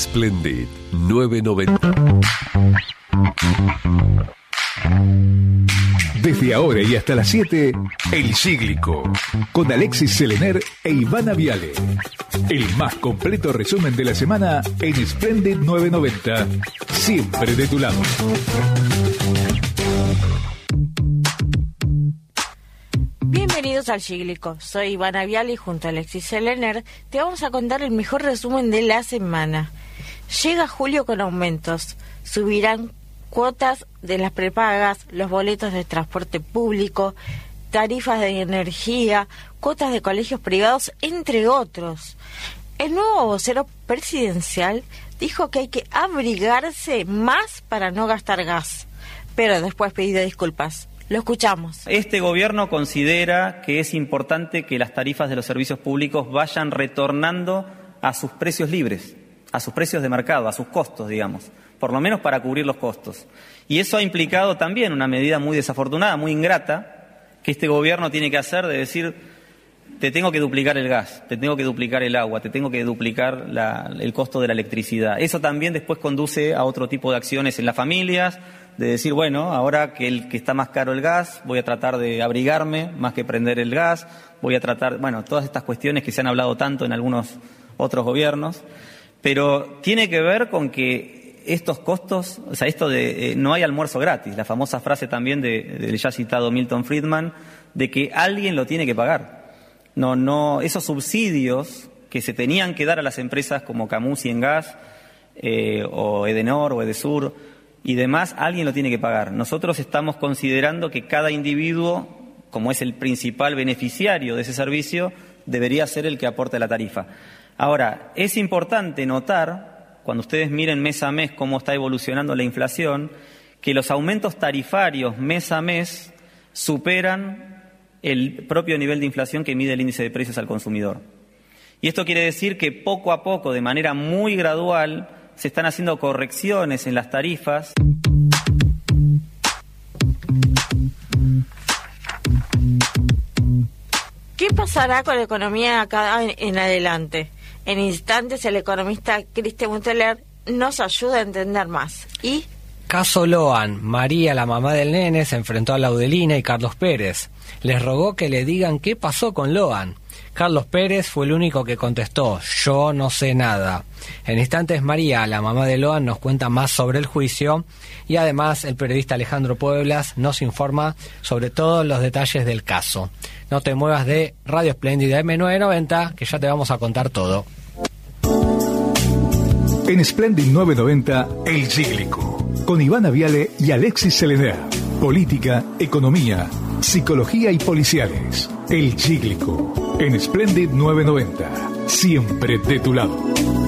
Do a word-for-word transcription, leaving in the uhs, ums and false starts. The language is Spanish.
Splendid novecientos noventa. Desde ahora y hasta las siete, El Cíglico, con Alexis Selener e Ivana Viale. El más completo resumen de la semana en Splendid novecientos noventa. Siempre de tu lado. Bienvenidos al Cíglico. Soy Ivana Viale y junto a Alexis Selener te vamos a contar el mejor resumen de la semana. Llega julio con aumentos. Subirán cuotas de las prepagas, los boletos de transporte público, tarifas de energía, cuotas de colegios privados, entre otros. El nuevo vocero presidencial dijo que hay que abrigarse más para no gastar gas, pero después pidió disculpas. Lo escuchamos. Este gobierno considera que es importante que las tarifas de los servicios públicos vayan retornando a sus precios libres, a sus precios de mercado, a sus costos, digamos, por lo menos para cubrir los costos. Y eso ha implicado también una medida muy desafortunada, muy ingrata, que este gobierno tiene que hacer, de decir, te tengo que duplicar el gas, te tengo que duplicar el agua, te tengo que duplicar la, el costo de la electricidad. Eso también después conduce a otro tipo de acciones en las familias, de decir, bueno, ahora que, el, que está más caro el gas, voy a tratar de abrigarme más que prender el gas, voy a tratar, bueno, todas estas cuestiones que se han hablado tanto en algunos otros gobiernos, pero tiene que ver con que estos costos, o sea, esto de eh, no hay almuerzo gratis, la famosa frase también de, del ya citado Milton Friedman, de que alguien lo tiene que pagar. No, no, esos subsidios que se tenían que dar a las empresas como Camusi en gas, eh, o Edenor o Edesur y demás, alguien lo tiene que pagar. Nosotros estamos considerando que cada individuo, como es el principal beneficiario de ese servicio, debería ser el que aporte la tarifa. Ahora, es importante notar, cuando ustedes miren mes a mes cómo está evolucionando la inflación, que los aumentos tarifarios mes a mes superan el propio nivel de inflación que mide el índice de precios al consumidor. Y esto quiere decir que poco a poco, de manera muy gradual, se están haciendo correcciones en las tarifas. ¿Qué pasará con la economía acá en adelante? En instantes el economista Cristian Munteler nos ayuda a entender más. ¿Y? Caso Loan. María, la mamá del nene, se enfrentó a Laudelina y Carlos Pérez. Les rogó que le digan qué pasó con Loan. Carlos Pérez fue el único que contestó: yo no sé nada. En instantes María, la mamá de Loan, nos cuenta más sobre el juicio y además el periodista Alejandro Pueblas nos informa sobre todos los detalles del caso. No te muevas de Radio Espléndida eme novecientos noventa, que ya te vamos a contar todo. En Splendid novecientos noventa, El Cíglico, con Ivana Viale y Alexis Selener. Política, economía, psicología y policiales. El Cíglico, en Splendid novecientos noventa. Siempre de tu lado.